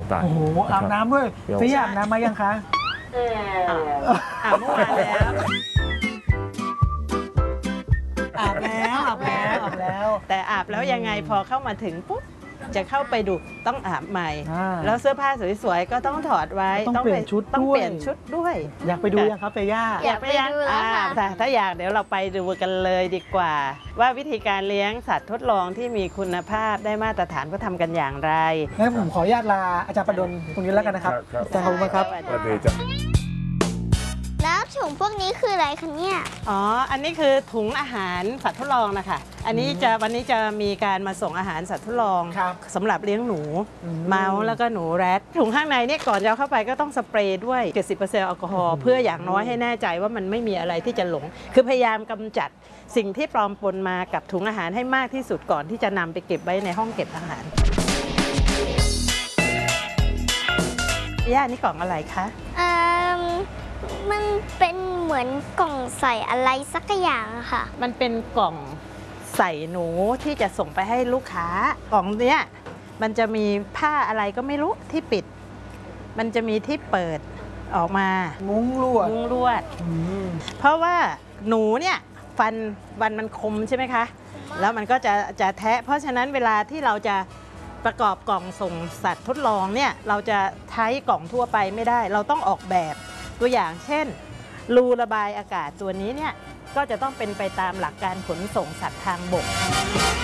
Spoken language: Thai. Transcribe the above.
ตายโอ้โหอาบน้ำด้วยพี่อาบน้ำมายังคะอาบเมื่อวานแล้วอาบแล้วแต่อาบแล้วยังไงพอเข้ามาถึงปุ๊บจะเข้าไปดูต้องอาบใหม่แล้วเสื้อผ้าสวยๆก็ต้องถอดไว้ต้องเปลี่ยนชุดด้วยอยากไปดูยังครับเฟย่าอยากไปดูแล้วค่ะถ้าอยากเดี๋ยวเราไปดูกันเลยดีกว่า ว่าวิธีการเลี้ยงสัตว์ทดลองที่มีคุณภาพได้มาตรฐานก็ทำกันอย่างไรงั้นผมขออนุญาตลาอาจารย์ประดลตรงนี้แล้วกันนะครับอาจารย์ขอบคุณครับสวัสดีจ้ะแล้วถุงพวกนี้คืออะไรคะเนี่ยอ๋ออันนี้คือถุงอาหารสัตว์ทดลองนะคะอันนี้วันนี้จะมีการมาส่งอาหารสัตว์ทดลองสำหรับเลี้ยงหนูเมาส์แล้วก็หนูแรดถุงข้างในเนี่ยก่อนจะเอาเข้าไปก็ต้องสเปรย์ด้วย 70%แอลกอฮอล์เพื่ออย่างน้อยให้แน่ใจว่ามันไม่มีอะไรที่จะหลงคือพยายามกำจัดสิ่งที่ปลอมปนมากับถุงอาหารให้มากที่สุดก่อนที่จะนำไปเก็บไว้ในห้องเก็บอาหารย่านี่กล่องอะไรคะมันเป็นเหมือนกล่องใส่อะไรสักอย่างค่ะมันเป็นกล่องใส่หนูที่จะส่งไปให้ลูกค้ากล่องเนี้ยมันจะมีผ้าอะไรก็ไม่รู้ที่ปิดมันจะมีที่เปิดออกมามุ้งลวดเพราะว่าหนูเนี่ยฟันมันคมใช่ไหมคะแล้วมันก็จะแทะเพราะฉะนั้นเวลาที่เราจะประกอบกล่องส่งสัตว์ทดลองเนี่ยเราจะใช้กล่องทั่วไปไม่ได้เราต้องออกแบบตัวอย่างเช่นรูระบายอากาศตัวนี้เนี่ยก็จะต้องเป็นไปตามหลักการขนส่งสัตว์ทางบก